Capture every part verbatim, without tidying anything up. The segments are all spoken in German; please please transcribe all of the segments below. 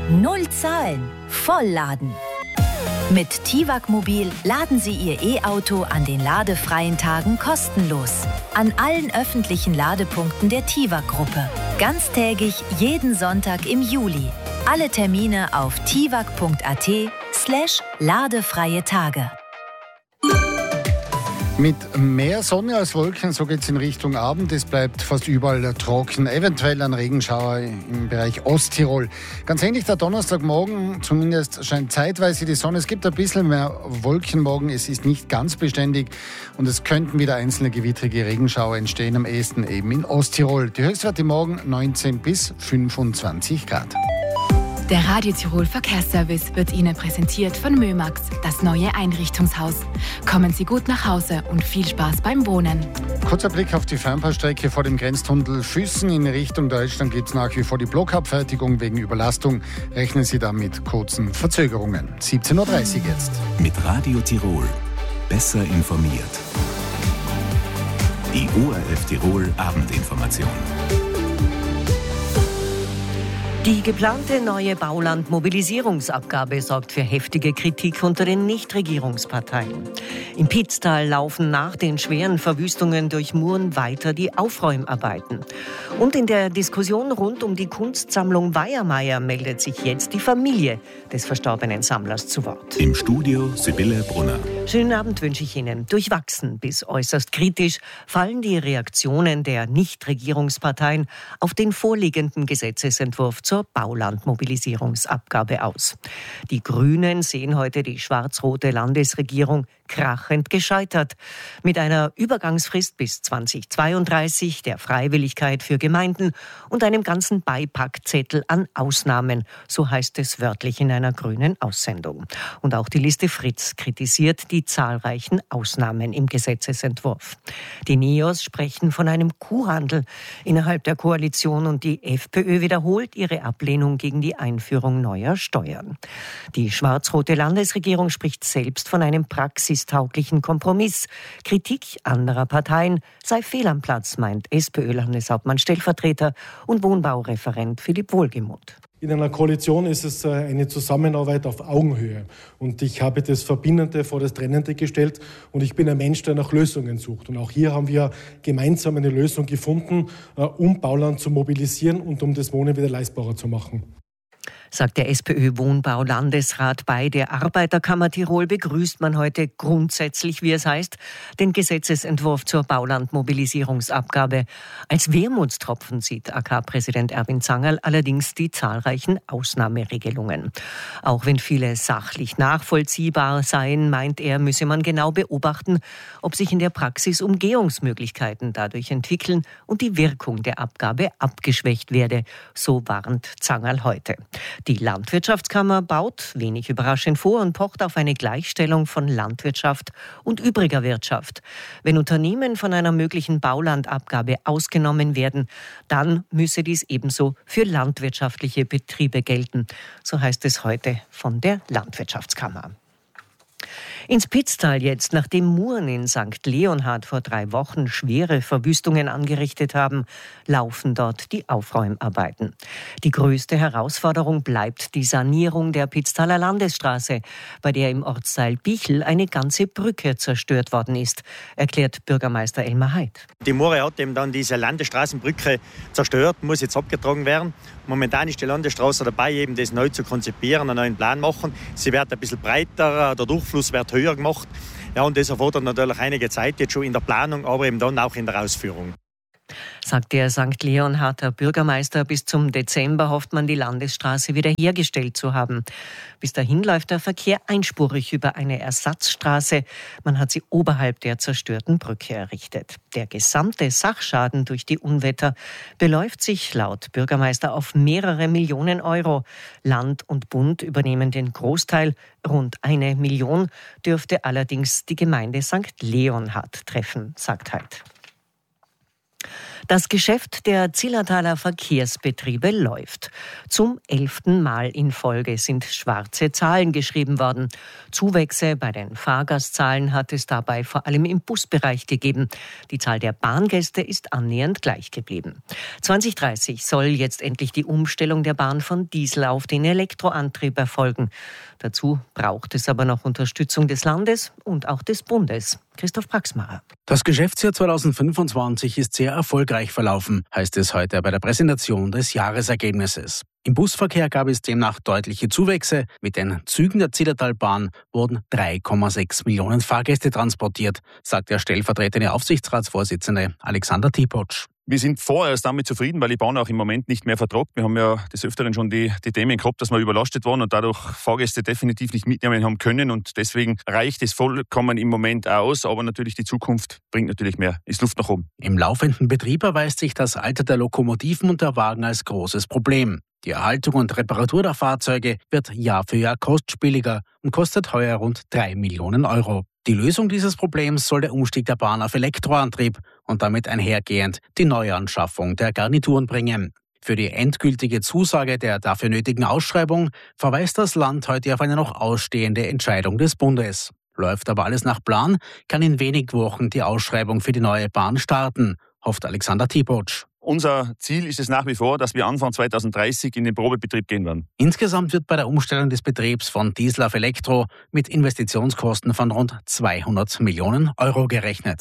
Null zahlen, vollladen. Mit Tiwak Mobil laden Sie Ihr E-Auto an den ladefreien Tagen kostenlos. An allen öffentlichen Ladepunkten der Tiwak-Gruppe. Ganztägig jeden Sonntag im Juli. Alle Termine auf tiwak.at slash ladefreie Tage. Mit mehr Sonne als Wolken, so geht es in Richtung Abend. Es bleibt fast überall trocken, eventuell ein Regenschauer im Bereich Osttirol. Ganz ähnlich der Donnerstagmorgen, zumindest scheint zeitweise die Sonne. Es gibt ein bisschen mehr Wolken morgen, es ist nicht ganz beständig und es könnten wieder einzelne gewittrige Regenschauer entstehen, am ehesten eben in Osttirol. Die Höchstwerte morgen neunzehn bis fünfundzwanzig Grad. Der Radio Tirol Verkehrsservice wird Ihnen präsentiert von Mömax, das neue Einrichtungshaus. Kommen Sie gut nach Hause und viel Spaß beim Wohnen. Kurzer Blick auf die Fernpassstrecke vor dem Grenztunnel Füssen in Richtung Deutschland gibt es nach wie vor die Blockabfertigung wegen Überlastung. Rechnen Sie da mit kurzen Verzögerungen. siebzehn Uhr dreißig jetzt. Mit Radio Tirol. Besser informiert. Die O R F Tirol Abendinformation. Die geplante neue Bauland-Mobilisierungsabgabe sorgt für heftige Kritik unter den Nichtregierungsparteien. Im Pitztal laufen nach den schweren Verwüstungen durch Muren weiter die Aufräumarbeiten. Und in der Diskussion rund um die Kunstsammlung Weiermeier meldet sich jetzt die Familie des verstorbenen Sammlers zu Wort. Im Studio Sibylle Brunner. Schönen Abend wünsche ich Ihnen. Durchwachsen bis äußerst kritisch fallen die Reaktionen der Nichtregierungsparteien auf den vorliegenden Gesetzesentwurf zur Baulandmobilisierungsabgabe aus. Die Grünen sehen heute die schwarz-rote Landesregierung krachend gescheitert. Mit einer Übergangsfrist bis zweitausendzweiunddreißig, der Freiwilligkeit für Gemeinden und einem ganzen Beipackzettel an Ausnahmen, so heißt es wörtlich in einer grünen Aussendung. Und auch die Liste Fritz kritisiert die zahlreichen Ausnahmen im Gesetzesentwurf. Die Neos sprechen von einem Kuhhandel innerhalb der Koalition und die FPÖ wiederholt ihre Ablehnung gegen die Einführung neuer Steuern. Die schwarz-rote Landesregierung spricht selbst von einem praxistauglichen Kompromiss. Kritik anderer Parteien sei fehl am Platz, meint SPÖ-Landeshauptmann Stellvertreter und Wohnbaureferent Philipp Wohlgemuth. In einer Koalition ist es eine Zusammenarbeit auf Augenhöhe. Und ich habe das Verbindende vor das Trennende gestellt. Und ich bin ein Mensch, der nach Lösungen sucht. Und auch hier haben wir gemeinsam eine Lösung gefunden, um Bauland zu mobilisieren und um das Wohnen wieder leistbarer zu machen. Sagt der SPÖ-Wohnbau-Landesrat. Bei der Arbeiterkammer Tirol begrüßt man heute grundsätzlich, wie es heißt, den Gesetzesentwurf zur Baulandmobilisierungsabgabe. Als Wermutstropfen sieht A K-Präsident Erwin Zangerl allerdings die zahlreichen Ausnahmeregelungen. Auch wenn viele sachlich nachvollziehbar seien, meint er, müsse man genau beobachten, ob sich in der Praxis Umgehungsmöglichkeiten dadurch entwickeln und die Wirkung der Abgabe abgeschwächt werde. So warnt Zangerl heute. Die Landwirtschaftskammer baut, wenig überraschend, vor und pocht auf eine Gleichstellung von Landwirtschaft und übriger Wirtschaft. Wenn Unternehmen von einer möglichen Baulandabgabe ausgenommen werden, dann müsse dies ebenso für landwirtschaftliche Betriebe gelten. So heißt es heute von der Landwirtschaftskammer. Ins Pitztal jetzt, nachdem Muren in Sankt Leonhard vor drei Wochen schwere Verwüstungen angerichtet haben, laufen dort die Aufräumarbeiten. Die größte Herausforderung bleibt die Sanierung der Pitztaler Landesstraße, bei der im Ortsteil Bichl eine ganze Brücke zerstört worden ist, erklärt Bürgermeister Elmar Heid. Die Mure hat eben dann diese Landesstraßenbrücke zerstört, muss jetzt abgetragen werden. Momentan ist die Landesstraße dabei, eben das neu zu konzipieren, einen neuen Plan machen. Sie wird ein bisschen breiter, der Durchfluss wird höher gemacht. Ja, und das erfordert natürlich einige Zeit jetzt schon in der Planung, aber eben dann auch in der Ausführung. Sagt der Sankt Leonharder Bürgermeister, bis zum Dezember hofft man, die Landesstraße wiederhergestellt zu haben. Bis dahin läuft der Verkehr einspurig über eine Ersatzstraße. Man hat sie oberhalb der zerstörten Brücke errichtet. Der gesamte Sachschaden durch die Unwetter beläuft sich laut Bürgermeister auf mehrere Millionen Euro. Land und Bund übernehmen den Großteil. Rund eine Million dürfte allerdings die Gemeinde Sankt Leonhard treffen, sagt Heid. Das Geschäft der Zillertaler Verkehrsbetriebe läuft. Zum elften Mal in Folge sind schwarze Zahlen geschrieben worden. Zuwächse bei den Fahrgastzahlen hat es dabei vor allem im Busbereich gegeben. Die Zahl der Bahngäste ist annähernd gleich geblieben. zwanzig dreißig soll jetzt endlich die Umstellung der Bahn von Diesel auf den Elektroantrieb erfolgen. Dazu braucht es aber noch Unterstützung des Landes und auch des Bundes. Christoph Praxmacher. Das Geschäftsjahr zweitausendfünfundzwanzig ist sehr erfolgreich verlaufen, heißt es heute bei der Präsentation des Jahresergebnisses. Im Busverkehr gab es demnach deutliche Zuwächse. Mit den Zügen der Zillertalbahn wurden drei Komma sechs Millionen Fahrgäste transportiert, sagt der stellvertretende Aufsichtsratsvorsitzende Alexander Tipotsch. Wir sind vorerst damit zufrieden, weil die Bahn auch im Moment nicht mehr vertragt. Wir haben ja des Öfteren schon die, die Themen gehabt, dass wir überlastet waren und dadurch Fahrgäste definitiv nicht mitnehmen haben können. Und deswegen reicht es vollkommen im Moment aus. Aber natürlich die Zukunft bringt natürlich mehr. Ist Luft nach oben. Im laufenden Betrieb erweist sich das Alter der Lokomotiven und der Wagen als großes Problem. Die Erhaltung und Reparatur der Fahrzeuge wird Jahr für Jahr kostspieliger und kostet heuer rund drei Millionen Euro. Die Lösung dieses Problems soll der Umstieg der Bahn auf Elektroantrieb und damit einhergehend die Neuanschaffung der Garnituren bringen. Für die endgültige Zusage der dafür nötigen Ausschreibung verweist das Land heute auf eine noch ausstehende Entscheidung des Bundes. Läuft aber alles nach Plan, kann in wenigen Wochen die Ausschreibung für die neue Bahn starten, hofft Alexander Tipotsch. Unser Ziel ist es nach wie vor, dass wir Anfang zweitausenddreißig in den Probebetrieb gehen werden. Insgesamt wird bei der Umstellung des Betriebs von Diesel auf Elektro mit Investitionskosten von rund zweihundert Millionen Euro gerechnet.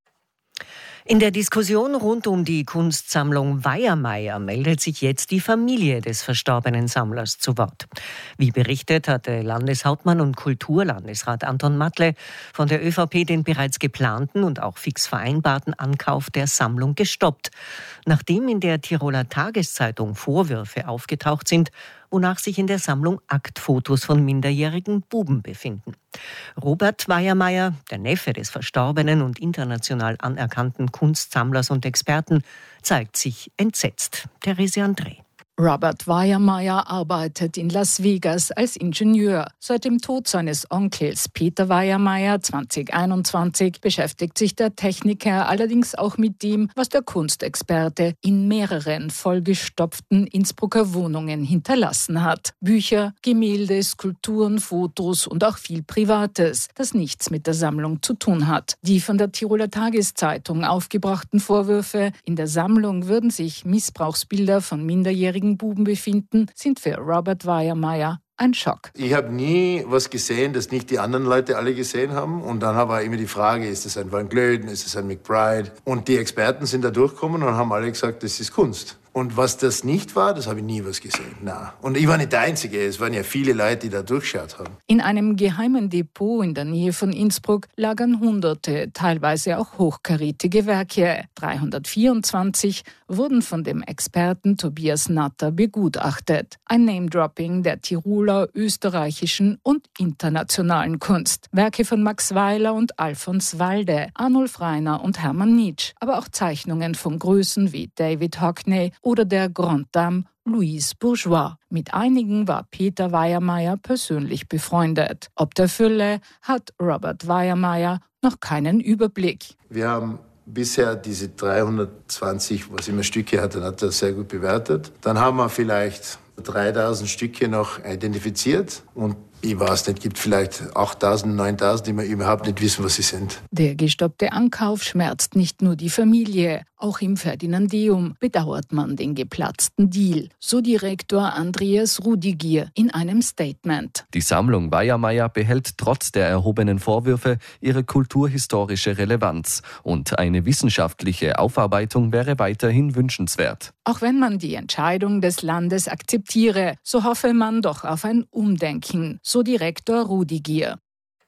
In der Diskussion rund um die Kunstsammlung Weyermeyer meldet sich jetzt die Familie des verstorbenen Sammlers zu Wort. Wie berichtet, hatte Landeshauptmann und Kulturlandesrat Anton Matle von der ÖVP den bereits geplanten und auch fix vereinbarten Ankauf der Sammlung gestoppt, nachdem in der Tiroler Tageszeitung Vorwürfe aufgetaucht sind, wonach sich in der Sammlung Aktfotos von minderjährigen Buben befinden. Robert Weyermeyer, der Neffe des verstorbenen und international anerkannten Kunstsammlers und Experten, zeigt sich entsetzt. Therese André. Robert Weyermeyer arbeitet in Las Vegas als Ingenieur. Seit dem Tod seines Onkels Peter Weyermeyer zweitausendeinundzwanzig beschäftigt sich der Techniker allerdings auch mit dem, was der Kunstexperte in mehreren vollgestopften Innsbrucker Wohnungen hinterlassen hat. Bücher, Gemälde, Skulpturen, Fotos und auch viel Privates, das nichts mit der Sammlung zu tun hat. Die von der Tiroler Tageszeitung aufgebrachten Vorwürfe, in der Sammlung würden sich Missbrauchsbilder von minderjährigen Buben befinden, sind für Robert Weyermeyer ein Schock. Ich habe nie was gesehen, das nicht die anderen Leute alle gesehen haben. Und dann war immer die Frage, ist es ein Van Glöden, ist es ein McBride? Und die Experten sind da durchgekommen und haben alle gesagt, das ist Kunst. Und was das nicht war, das habe ich nie was gesehen. Nein. Und ich war nicht der Einzige, es waren ja viele Leute, die da durchgeschaut haben. In einem geheimen Depot in der Nähe von Innsbruck lagern hunderte, teilweise auch hochkarätige Werke. dreihundertvierundzwanzig wurden von dem Experten Tobias Natter begutachtet. Ein Name-Dropping der Tiroler, österreichischen und internationalen Kunst. Werke von Max Weiler und Alfons Walde, Arnulf Rainer und Hermann Nitsch. Aber auch Zeichnungen von Größen wie David Hockney oder der Grande Dame Louise Bourgeois. Mit einigen war Peter Weyermeyer persönlich befreundet. Ob der Fülle hat Robert Weyermeyer noch keinen Überblick. Wir haben bisher diese dreihundertzwanzig, was immer Stücke hat, dann hat er sehr gut bewertet. Dann haben wir vielleicht dreitausend Stücke noch identifiziert und ich weiß nicht, gibt vielleicht achttausend, neuntausend, die wir überhaupt nicht wissen, was sie sind. Der gestoppte Ankauf schmerzt nicht nur die Familie. Auch im Ferdinandeum bedauert man den geplatzten Deal. So Direktor Andreas Rudigier in einem Statement. Die Sammlung Weyermeyer behält trotz der erhobenen Vorwürfe ihre kulturhistorische Relevanz. Und eine wissenschaftliche Aufarbeitung wäre weiterhin wünschenswert. Auch wenn man die Entscheidung des Landes akzeptiere, so hoffe man doch auf ein Umdenken. So Direktor Rudigier.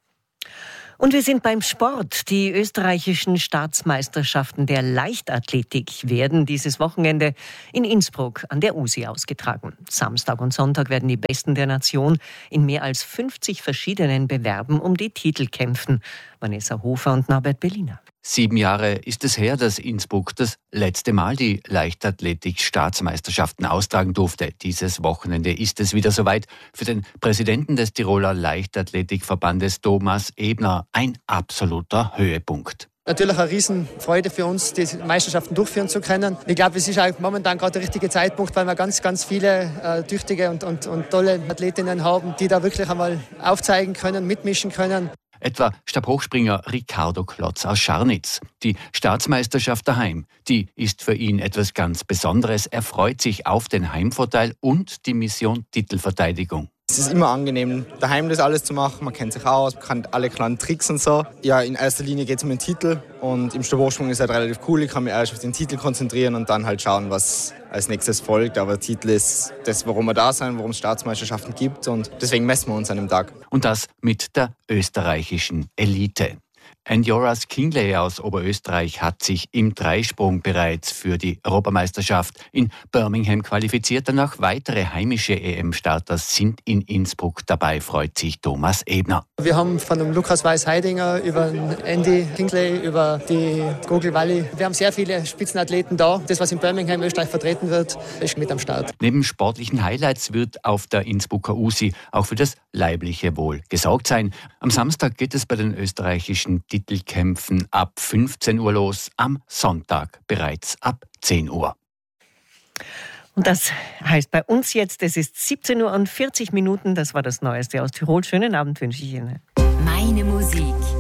Und wir sind beim Sport. Die österreichischen Staatsmeisterschaften der Leichtathletik werden dieses Wochenende in Innsbruck an der U S I ausgetragen. Samstag und Sonntag werden die Besten der Nation in mehr als fünfzig verschiedenen Bewerben um die Titel kämpfen. Vanessa Hofer und Norbert Berliner. Sieben Jahre ist es her, dass Innsbruck das letzte Mal die Leichtathletik-Staatsmeisterschaften austragen durfte. Dieses Wochenende ist es wieder soweit. Für den Präsidenten des Tiroler Leichtathletikverbandes Thomas Ebner ein absoluter Höhepunkt. Natürlich eine Riesenfreude für uns, die Meisterschaften durchführen zu können. Ich glaube, es ist auch momentan gerade der richtige Zeitpunkt, weil wir ganz, ganz viele äh, tüchtige und, und, und tolle Athletinnen haben, die da wirklich einmal aufzeigen können, mitmischen können. Etwa Stabhochspringer Ricardo Klotz aus Scharnitz. Die Staatsmeisterschaft daheim, die ist für ihn etwas ganz Besonderes. Er freut sich auf den Heimvorteil und die Mission Titelverteidigung. Es ist immer angenehm, daheim das alles zu machen. Man kennt sich aus, man kann alle kleinen Tricks und so. Ja, in erster Linie geht es um den Titel und im Stabhochsprung ist halt relativ cool. Ich kann mich erst auf den Titel konzentrieren und dann halt schauen, was als nächstes folgt. Aber der Titel ist das, warum wir da sind, warum es Staatsmeisterschaften gibt und deswegen messen wir uns an dem Tag. Und das mit der österreichischen Elite. Enjoras Kingley aus Oberösterreich hat sich im Dreisprung bereits für die Europameisterschaft in Birmingham qualifiziert. Danach weitere heimische E M-Starter sind in Innsbruck dabei, freut sich Thomas Ebner. Wir haben von dem Lukas Weiß-Heidinger über den Andy Kingley, über die Google Valley. Wir haben sehr viele Spitzenathleten da. Das, was in Birmingham Österreich vertreten wird, ist mit am Start. Neben sportlichen Highlights wird auf der Innsbrucker U S I auch für das leibliche Wohl gesorgt sein. Am Samstag geht es bei den österreichischen Titelkämpfen ab fünfzehn Uhr los, am Sonntag bereits ab zehn Uhr. Und das heißt bei uns jetzt, es ist siebzehn Uhr und vierzig Minuten. Das war das Neueste aus Tirol. Schönen Abend wünsche ich Ihnen. Meine Musik.